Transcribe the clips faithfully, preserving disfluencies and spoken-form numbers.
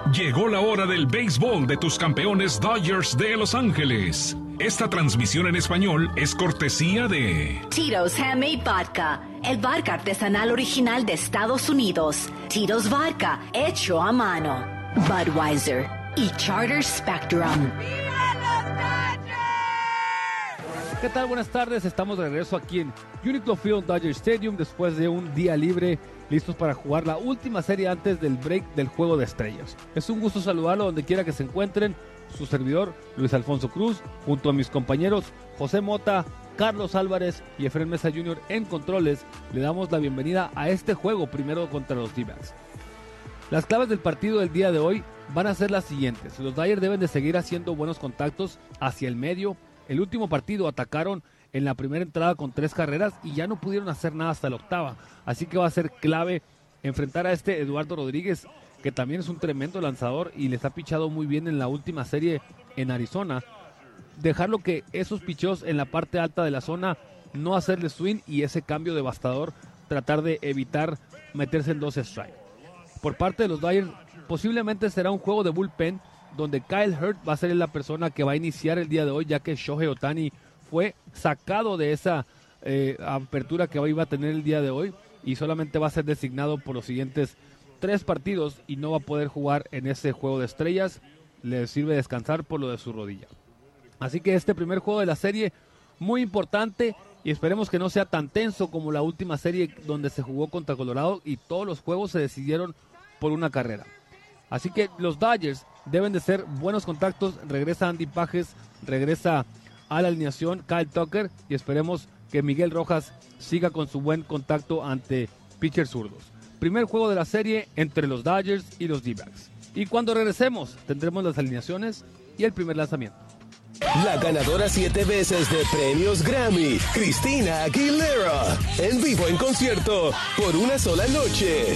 Llegó la hora del béisbol de tus campeones Dodgers de Los Ángeles. Esta transmisión en español es cortesía de Tito's Handmade Vodka, el vodka artesanal original de Estados Unidos. Tito's Vodka, hecho a mano. Budweiser y Charter Spectrum. ¿Qué tal? Buenas tardes, estamos de regreso aquí en Uniqlo Field Dodger Stadium después de un día libre, listos para jugar la última serie antes del break del Juego de Estrellas. Es un gusto saludarlo donde quiera que se encuentren, su servidor Luis Alfonso Cruz, junto a mis compañeros José Mota, Carlos Álvarez y Efraín Mesa junior en controles. Le damos la bienvenida a este juego primero contra los D-backs. Las claves del partido del día de hoy van a ser las siguientes. Los Dodgers deben de seguir haciendo buenos contactos hacia el medio. El último partido atacaron en la primera entrada con tres carreras y ya no pudieron hacer nada hasta la octava. Así que va a ser clave enfrentar a este Eduardo Rodríguez, que también es un tremendo lanzador y les ha pichado muy bien en la última serie en Arizona. Dejarlo que esos picheos en la parte alta de la zona, no hacerle swing y ese cambio devastador, tratar de evitar meterse en dos strikes. Por parte de los Dodgers, posiblemente será un juego de bullpen, donde Kyle Hurt va a ser la persona que va a iniciar el día de hoy, ya que Shohei Ohtani fue sacado de esa eh, apertura que iba a tener el día de hoy y solamente va a ser designado por los siguientes tres partidos y no va a poder jugar en ese Juego de Estrellas. Le sirve descansar por lo de su rodilla. Así que este primer juego de la serie, muy importante, y esperemos que no sea tan tenso como la última serie donde se jugó contra Colorado y todos los juegos se decidieron por una carrera. Así que los Dodgers deben de ser buenos contactos. Regresa Andy Pages, regresa a la alineación Kyle Tucker y esperemos que Miguel Rojas siga con su buen contacto ante pitchers zurdos. Primer juego de la serie entre los Dodgers y los D-backs. Y cuando regresemos tendremos las alineaciones y el primer lanzamiento. La ganadora siete veces de premios Grammy, Christina Aguilera, en vivo en concierto por una sola noche.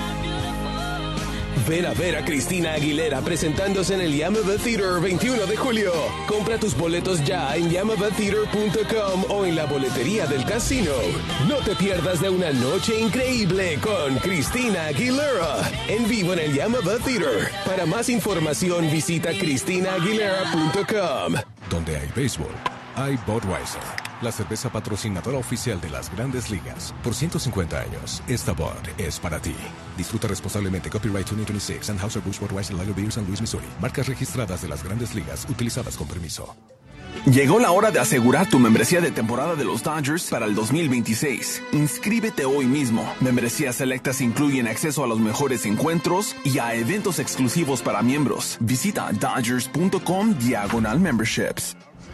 Ven a ver a Christina Aguilera presentándose en el Yamava Theater veintiuno de julio. Compra tus boletos ya en yamava theater punto com o en la boletería del casino. No te pierdas de una noche increíble con Christina Aguilera en vivo en el Yamava Theater. Para más información visita christina aguilera punto com. Donde hay béisbol, hay Budweiser, la cerveza patrocinadora oficial de las Grandes Ligas. Por ciento cincuenta años, esta Bud es para ti. Disfruta responsablemente. Copyright dos mil veintiséis, Anheuser-Busch Budweiser Lager Beer, San Luis, Missouri. Marcas registradas de las Grandes Ligas, utilizadas con permiso. Llegó la hora de asegurar tu membresía de temporada de los Dodgers para el dos mil veintiséis. Inscríbete hoy mismo. Membresías selectas incluyen acceso a los mejores encuentros y a eventos exclusivos para miembros. Visita dodgers punto com diagonal memberships.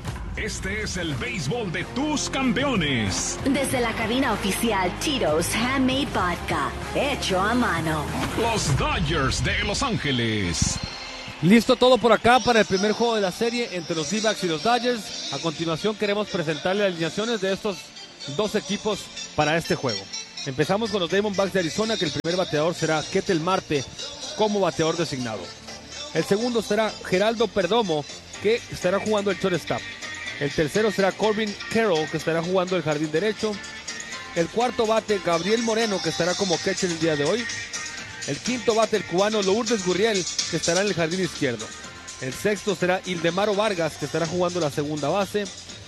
Este es el béisbol de tus campeones. Desde la cabina oficial Tito's Handmade Vodka, hecho a mano. Los Dodgers de Los Ángeles. Listo todo por acá para el primer juego de la serie entre los D-backs y los Dodgers. A continuación queremos presentarle las alineaciones de estos dos equipos para este juego. Empezamos con los Diamondbacks de Arizona, que el primer bateador será Ketel Marte como bateador designado. El segundo será Geraldo Perdomo, que estará jugando el shortstop. El tercero será Corbin Carroll, que estará jugando el jardín derecho. El cuarto bate, Gabriel Moreno, que estará como catcher el día de hoy. El quinto bate, el cubano Lourdes Gurriel, que estará en el jardín izquierdo. El sexto será Ildemaro Vargas, que estará jugando la segunda base.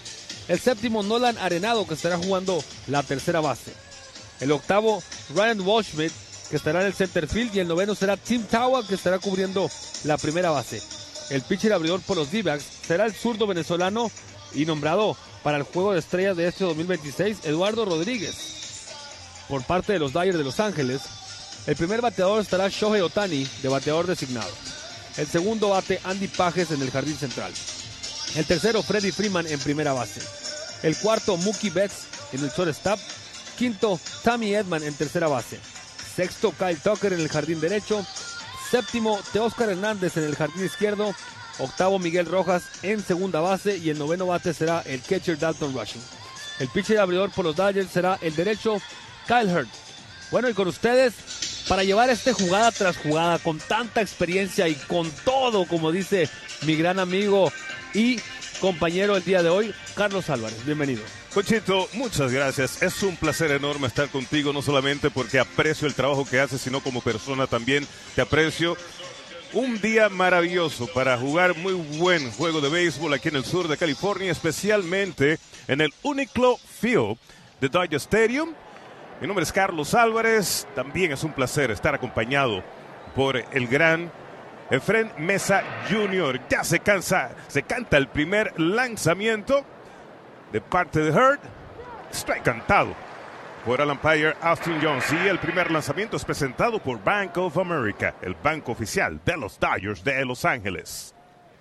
El séptimo, Nolan Arenado, que estará jugando la tercera base. El octavo, Ryan Walschmidt, que estará en el center field. Y el noveno será Tim Tawa, que estará cubriendo la primera base. El pitcher abridor por los D-backs será el zurdo venezolano y nombrado para el Juego de Estrellas de este dos mil veintiséis, Eduardo Rodríguez. Por parte de los Dodgers de Los Ángeles, el primer bateador estará Shohei Ohtani, de bateador designado. El segundo bate, Andy Pages en el jardín central. El tercero, Freddie Freeman en primera base. El cuarto, Mookie Betts en el shortstop. Quinto, Tommy Edman en tercera base. Sexto, Kyle Tucker en el jardín derecho. Séptimo, Teóscar Hernández en el jardín izquierdo. Octavo, Miguel Rojas en segunda base. Y el noveno bate será el catcher Dalton Rushing. El pitcher abridor por los Dodgers será el derecho, Kyle Hurt. Bueno, y con ustedes, para llevar este jugada tras jugada, con tanta experiencia y con todo, como dice mi gran amigo y compañero el día de hoy, Carlos Álvarez. Bienvenido. Conchito, muchas gracias. Es un placer enorme estar contigo, no solamente porque aprecio el trabajo que haces, sino como persona también te aprecio. Un día maravilloso para jugar muy buen juego de béisbol aquí en el sur de California, especialmente en el Uniqlo Field de Dodger Stadium. Mi nombre es Carlos Álvarez. También es un placer estar acompañado por el gran Efren Mesa junior Ya se cansa, se canta el primer lanzamiento de parte de Hurt. Strike cantado por el umpire Austin Jones. Y el primer lanzamiento es presentado por Bank of America, el banco oficial de los Dodgers de Los Ángeles.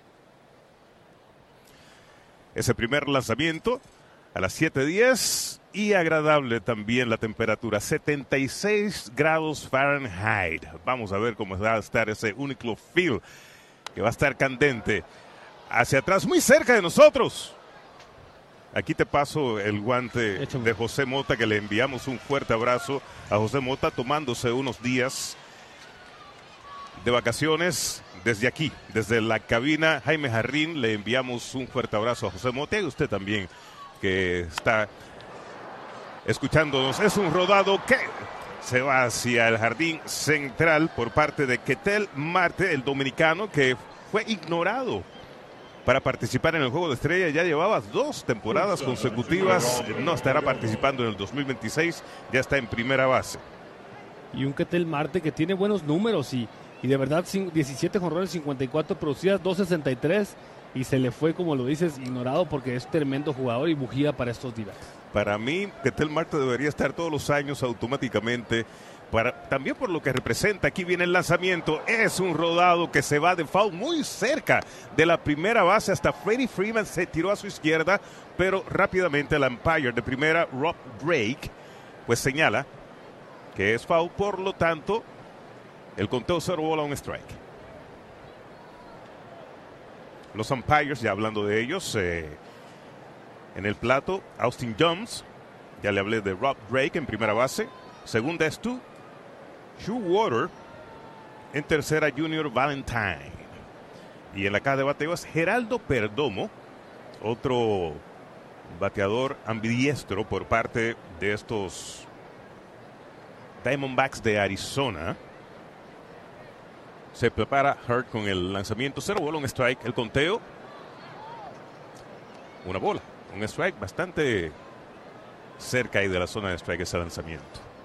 Ese primer lanzamiento a las siete diez y agradable también la temperatura, setenta y seis grados Fahrenheit. Vamos a ver cómo va a estar ese Uniqlo Field, que va a estar candente. Hacia atrás, muy cerca de nosotros. Aquí te paso el guante Échame. de José Mota, que le enviamos un fuerte abrazo a José Mota, tomándose unos días de vacaciones desde aquí, desde la cabina Jaime Jarrín. Le enviamos un fuerte abrazo a José Mota y a usted también, que está escuchándonos. Es un rodado que se va hacia el jardín central por parte de Ketel Marte, el dominicano, que fue ignorado para participar en el Juego de Estrella. Ya llevaba dos temporadas consecutivas, no estará participando en el dos mil veintiséis, ya está en primera base. Y un Ketel Marte que tiene buenos números y, y de verdad diecisiete jonrones, cincuenta y cuatro producidas, dos sesenta y tres, y se le fue, como lo dices, ignorado, porque es tremendo jugador y bujía para estos días. Para mí, Ketel Marte debería estar todos los años automáticamente. Para, también por lo que representa. Aquí viene el lanzamiento, es un rodado que se va de foul muy cerca de la primera base. Hasta Freddie Freeman se tiró a su izquierda, pero rápidamente el umpire de primera, Rob Drake, pues señala que es foul. Por lo tanto, el conteo cero bola, un strike. Los umpires, ya hablando de ellos, eh, en el plato, Austin Jones, ya le hablé de Rob Drake en primera base. Segunda es tú, Shoewater. En tercera, Junior Valentine. Y en la caja de bateo es Geraldo Perdomo, otro bateador ambidiestro por parte de estos Diamondbacks de Arizona. Se prepara Hurt con el lanzamiento, cero bola, un strike. El conteo, una bola, un strike, bastante cerca ahí de la zona de strike ese lanzamiento.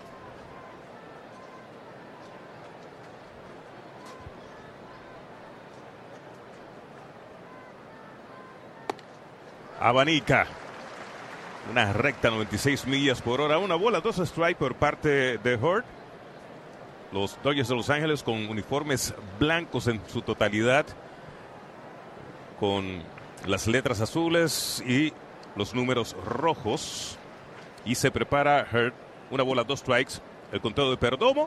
Abanica, una recta noventa y seis millas por hora, una bola, dos strike por parte de Hurt. Los Dodgers de Los Ángeles con uniformes blancos en su totalidad, con las letras azules y los números rojos. Y se prepara Hurt, una bola, dos strikes. El conteo de Perdomo,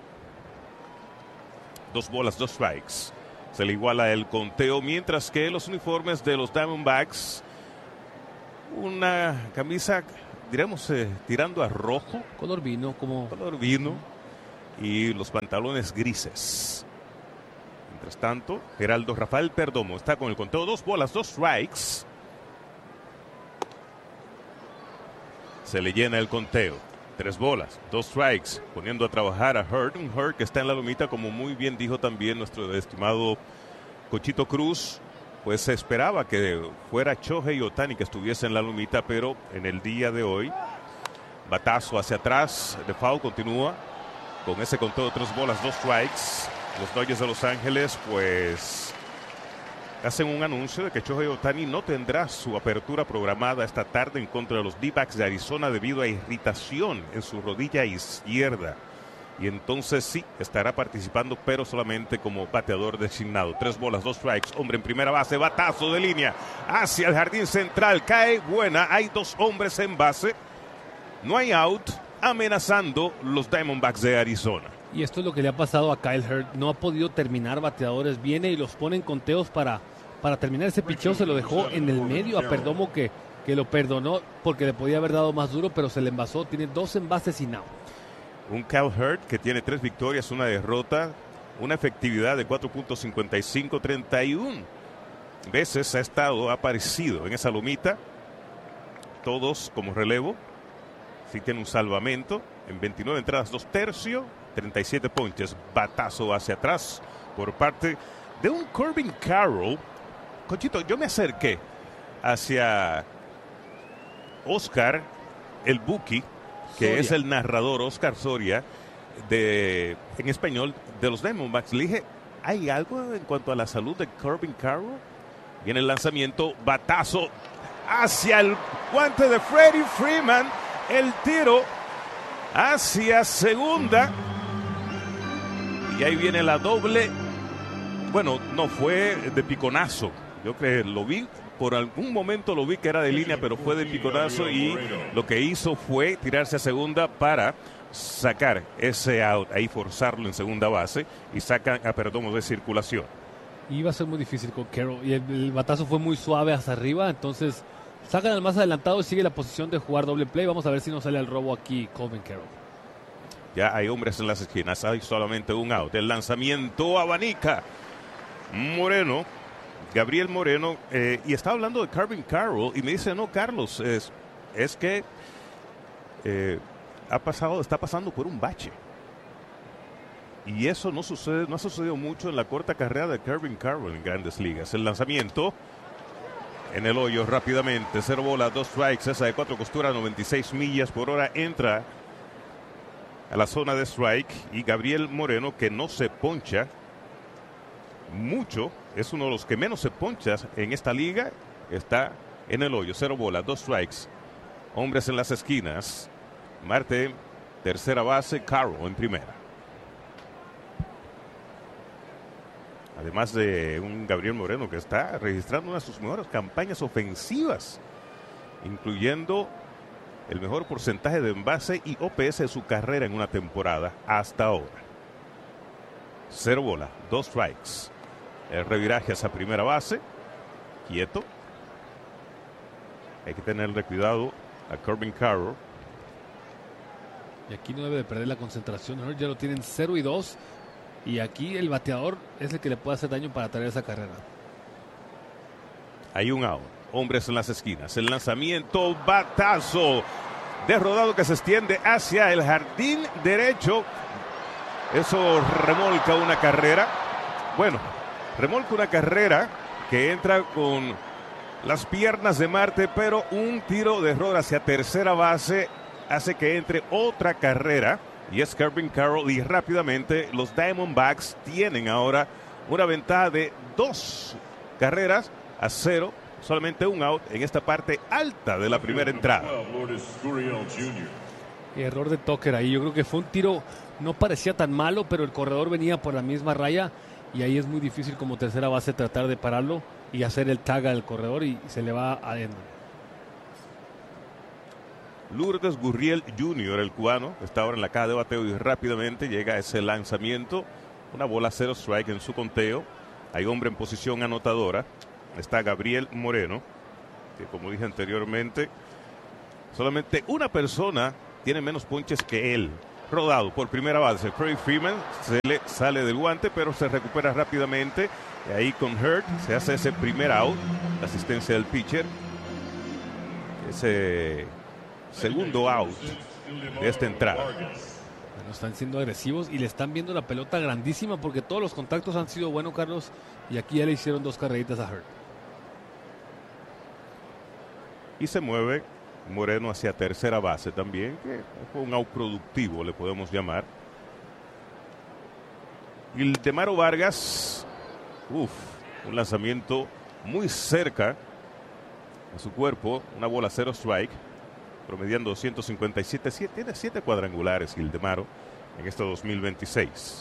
dos bolas, dos strikes. Se le iguala el conteo, mientras que los uniformes de los Diamondbacks, una camisa, diremos, eh, tirando a rojo. Color vino, como... Color vino. Y los pantalones grises. Mientras tanto, Geraldo Rafael Perdomo está con el conteo, dos bolas, dos strikes. Se le llena el conteo. Tres bolas, dos strikes, poniendo a trabajar a Hurt. Un Hurt que está en la lomita, como muy bien dijo también nuestro estimado Cochito Cruz. Pues se esperaba que fuera Shohei Ohtani que estuviese en la lomita, pero en el día de hoy, batazo hacia atrás, de foul, continúa con ese conteo de tres bolas, dos strikes. Los Dodgers de Los Ángeles, pues, hacen un anuncio de que Shohei Ohtani no tendrá su apertura programada esta tarde en contra de los D-backs de Arizona debido a irritación en su rodilla izquierda. Y entonces sí, estará participando, pero solamente como bateador designado. Tres bolas, dos strikes, hombre en primera base, batazo de línea hacia el jardín central, cae buena, hay dos hombres en base, no hay out, amenazando los Diamondbacks de Arizona. Y esto es lo que le ha pasado a Kyle Hurt, no ha podido terminar bateadores, viene y los pone en conteos para, para terminar ese picheo, se lo dejó en el medio a Perdomo, que, que lo perdonó porque le podía haber dado más duro, pero se le envasó, tiene dos envases sin out. Un Kyle Hurt que tiene tres victorias, una derrota, una efectividad de cuatro punto cincuenta y cinco, treinta y una veces ha estado, ha aparecido en esa lomita, todos como relevo. Sí tiene un salvamento en veintinueve entradas, dos tercios, treinta y siete ponches, batazo hacia atrás por parte de un Corbin Carroll. Conchito, yo me acerqué hacia Oscar, el Buki, que Soria. Es el narrador, Oscar Soria, de, en español, de los Diamondbacks. Le dije, ¿hay algo en cuanto a la salud de Corbin Carroll? Viene el lanzamiento, batazo hacia el guante de Freddie Freeman. El tiro hacia segunda. Y ahí viene la doble. Bueno, no fue de piconazo. Yo creo que lo vi, por algún momento lo vi que era de línea, pero fue de piconazo. Y lo que hizo fue tirarse a segunda para sacar ese out, ahí forzarlo en segunda base y sacan a Perdomo de circulación. Iba a ser muy difícil con Carroll y el, el batazo fue muy suave hacia arriba, entonces sacan al más adelantado y sigue la posición de jugar doble play. Vamos a ver si no sale al robo aquí Corbin Carroll. Ya hay hombres en las esquinas, hay solamente un out. El lanzamiento abanica Moreno, Gabriel Moreno, eh, y estaba hablando de Corbin Carroll y me dice, no, Carlos, es, es que eh, ha pasado, está pasando por un bache. Y eso no sucede, no ha sucedido mucho en la corta carrera de Corbin Carroll en Grandes Ligas. El lanzamiento en el hoyo rápidamente, cero bola, dos strikes, esa de cuatro costuras, noventa y seis millas por hora, entra a la zona de strike. Y Gabriel Moreno, que no se poncha mucho, es uno de los que menos se poncha en esta liga, está en el hoyo, cero bola, dos strikes, hombres en las esquinas. Marte, tercera base, Carroll en primera. Además de un Gabriel Moreno que está registrando una de sus mejores campañas ofensivas, incluyendo el mejor porcentaje de envase y O P S de su carrera en una temporada hasta ahora. Cero bola, dos strikes. El reviraje hacia primera base, quieto. Hay que tenerle cuidado a Corbin Carroll. Y aquí no debe de perder la concentración. Ya lo tienen cero y dos. Y aquí el bateador es el que le puede hacer daño para traer esa carrera. Hay un out. Hombres en las esquinas. El lanzamiento, batazo de rodado que se extiende hacia el jardín derecho. Eso remolca una carrera. Bueno, remolca una carrera que entra con las piernas de Marte, pero un tiro de error hacia tercera base hace que entre otra carrera. Y es Corbin Carroll, y rápidamente los Diamondbacks tienen ahora una ventaja de dos carreras a cero, solamente un out en esta parte alta de la primera entrada. Error de Tucker ahí, yo creo que fue un tiro, no parecía tan malo, pero el corredor venía por la misma raya y ahí es muy difícil como tercera base tratar de pararlo y hacer el tag al corredor y se le va adentro. Lourdes Gurriel junior, el cubano, está ahora en la caja de bateo y rápidamente llega ese lanzamiento. Una bola, cero strike en su conteo. Hay hombre en posición anotadora. Está Gabriel Moreno, que como dije anteriormente, solamente una persona tiene menos ponches que él. Rodado por primera base, Freddie Freeman se le sale del guante, pero se recupera rápidamente. Y ahí con Hurt se hace ese primer out, la asistencia del pitcher. Ese segundo out de esta entrada. Bueno, están siendo agresivos y le están viendo la pelota grandísima porque todos los contactos han sido buenos, Carlos, y aquí ya le hicieron dos carreritas a Hurt. Y se mueve Moreno hacia tercera base también, que fue un out productivo, le podemos llamar. Ildemaro Vargas, uff, un lanzamiento muy cerca a su cuerpo, una bola cero strike, promediando doscientos cincuenta y siete, tiene siete cuadrangulares Ildemaro en este dos mil veintiséis.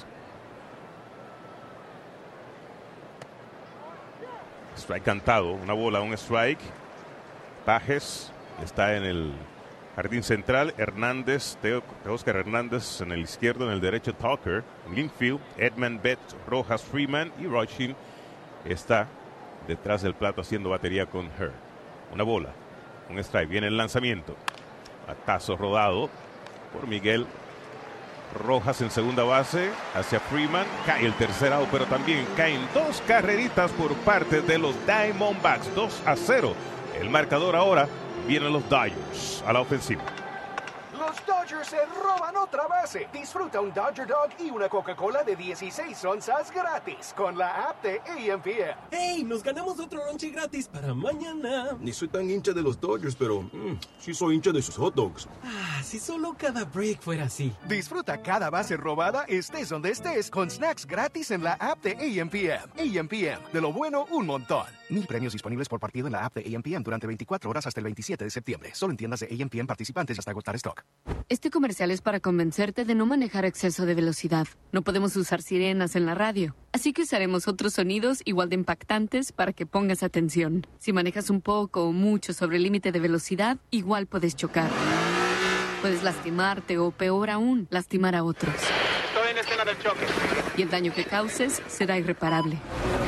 Strike cantado, una bola, un strike. Pajes está en el jardín central. Hernández, Teo, Oscar Hernández en el izquierdo, en el derecho Tucker, en infield, Edman, Betts, Rojas, Freeman y Rochin está detrás del plato haciendo batería con Hurt. Una bola, un strike, viene el lanzamiento. Batazo rodado por Miguel Rojas en segunda base hacia Freeman. Cae el tercer out, pero también caen dos carreritas por parte de los Diamondbacks. dos a cero. El marcador ahora, vienen los Dodgers a la ofensiva. Los Dodgers Dodgers se roban otra base. Disfruta un Dodger Dog y una Coca-Cola de dieciséis onzas gratis con la app de A M P M. ¡Hey! Nos ganamos otro lonche gratis para mañana. Ni soy tan hincha de los Dodgers, pero mmm, sí soy hincha de sus hot dogs. Ah, si solo cada break fuera así. Disfruta cada base robada, estés donde estés, con snacks gratis en la app de A M P M. A M P M, de lo bueno, un montón. Mil premios disponibles por partido en la app de A M P M durante veinticuatro horas hasta el veintisiete de septiembre. Solo en tiendas de A M P M participantes hasta agotar stock. Este comercial es para convencerte de no manejar a exceso de velocidad. No podemos usar sirenas en la radio. Así que usaremos otros sonidos igual de impactantes para que pongas atención. Si manejas un poco o mucho sobre el límite de velocidad, igual puedes chocar. Puedes lastimarte o, peor aún, lastimar a otros. Estoy en escena del choque. Y el daño que causes será irreparable.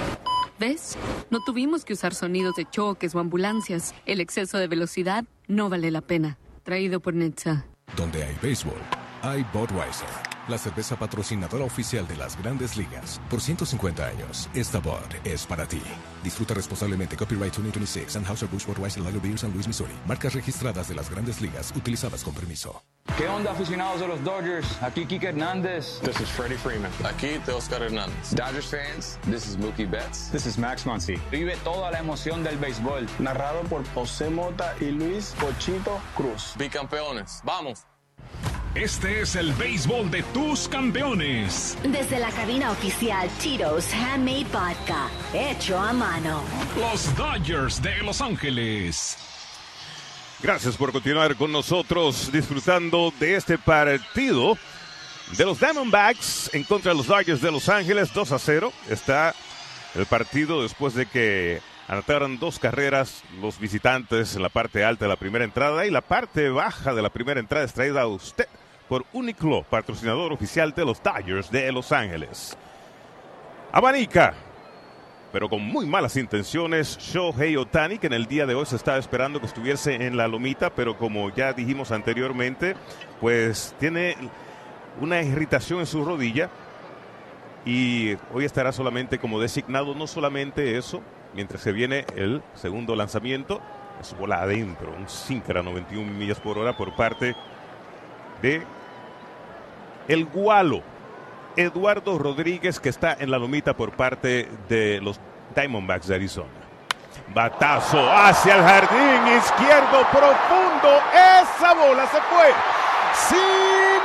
¿Ves? No tuvimos que usar sonidos de choques o ambulancias. El exceso de velocidad no vale la pena. Traído por Netza. Donde hay béisbol, hay Budweiser, la cerveza patrocinadora oficial de las Grandes Ligas. Por ciento cincuenta años, esta Bud es para ti. Disfruta responsablemente. Copyright dos mil veintiséis, Anheuser-Busch Budweiser, Lager Beer, San Luis, Missouri. Marcas registradas de las Grandes Ligas, utilizadas con permiso. ¿Qué onda, aficionados de los Dodgers? Aquí Kike Hernández. This is Freddie Freeman. Aquí Teoscar Hernández. Dodgers fans, this is Mookie Betts. This is Max Muncy. Vive toda la emoción del béisbol. Narrado por José Mota y Luis Pochito Cruz. Bicampeones, ¡vamos! Este es el béisbol de tus campeones. Desde la cabina oficial Tito's Handmade Vodka, hecho a mano. Los Dodgers de Los Ángeles. Gracias por continuar con nosotros disfrutando de este partido de los Diamondbacks en contra de los Dodgers de Los Ángeles. Dos a cero está el partido después de que anotaron dos carreras los visitantes en la parte alta de la primera entrada, y la parte baja de la primera entrada es traída a usted por Uniqlo, patrocinador oficial de los Dodgers de Los Ángeles. Abanica, pero con muy malas intenciones, Shohei Ohtani, que en el día de hoy se estaba esperando que estuviese en la lomita, pero como ya dijimos anteriormente, pues tiene una irritación en su rodilla y hoy estará solamente como designado. No solamente eso, mientras se viene el segundo lanzamiento, es bola adentro, un sinker a noventa y una millas por hora por parte de el Gualo Eduardo Rodríguez, que está en la lomita por parte de los Diamondbacks de Arizona. Batazo hacia el jardín izquierdo profundo. Esa bola se fue sin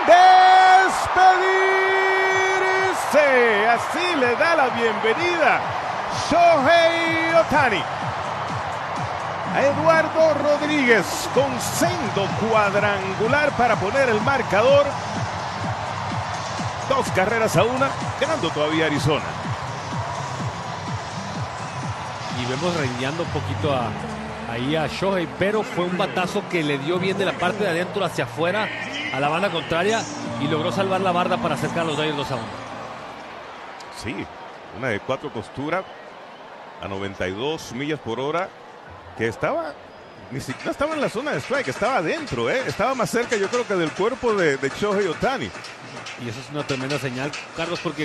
despedirse. Así le da la bienvenida Shohei Ohtani a Eduardo Rodríguez con sendo cuadrangular para poner el marcador. Dos carreras a una, ganando todavía Arizona. Y vemos rengueando un poquito a, ahí a Shohei, pero fue un batazo que le dio bien de la parte de adentro hacia afuera a la banda contraria y logró salvar la barda para acercar a los Dodgers dos a uno. Sí, una de cuatro costura a noventa y dos millas por hora, que estaba, ni siquiera estaba en la zona de strike, estaba adentro, ¿eh? Estaba más cerca, yo creo, que del cuerpo de, de Shohei Ohtani. Y eso es una tremenda señal, Carlos, porque